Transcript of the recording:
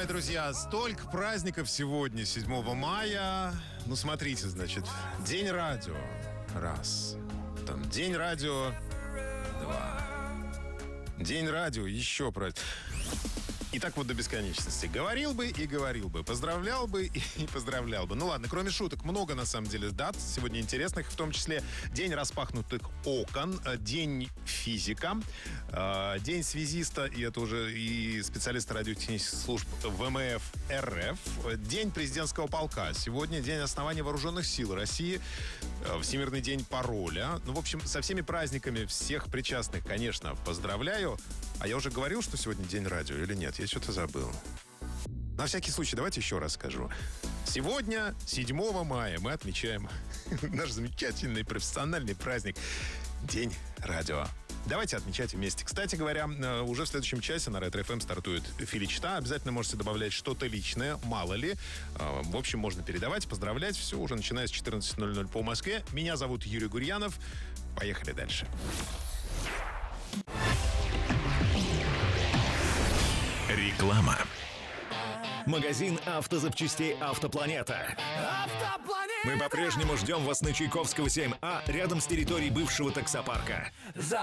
Ой, друзья, столько праздников сегодня, 7 мая. Ну, смотрите, значит, День радио. Раз. Там День радио. Два. День радио. Еще праздник. И так вот до бесконечности. Говорил бы и говорил бы. Поздравлял бы и поздравлял бы. Ну ладно, кроме шуток, много на самом деле дат сегодня интересных. В том числе День распахнутых окон, День физика, День связиста, и это уже и специалиста радиотехнических служб ВМФ РФ, День президентского полка. Сегодня День основания вооруженных сил России, Всемирный день пароля. Ну, в общем, со всеми праздниками всех причастных, конечно, поздравляю. А я уже говорил, что сегодня День радио или нет? Я что-то забыл. На всякий случай, давайте еще раз скажу. Сегодня, 7 мая, мы отмечаем наш замечательный профессиональный праздник День радио. Давайте отмечать вместе. Кстати говоря, уже в следующем часе на Ретро ФМ стартует Филичта. Обязательно можете добавлять что-то личное, мало ли. В общем, можно передавать, поздравлять. Все уже начиная с 14:00 по Москве. Меня зовут Юрий Гурьянов. Поехали дальше. Реклама. Магазин автозапчастей «Автопланета». Мы по-прежнему ждем вас на Чайковского, 7А, рядом с территорией бывшего таксопарка.